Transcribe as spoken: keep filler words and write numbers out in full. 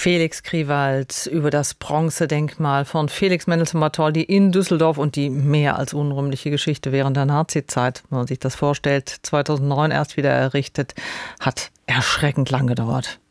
Felix Kriwald über das Bronzedenkmal von Felix Mendelssohn Bartholdy in Düsseldorf und die mehr als unrühmliche Geschichte während der Nazizeit, wenn man sich das vorstellt, zweitausendneun erst wieder errichtet, hat erschreckend lang gedauert.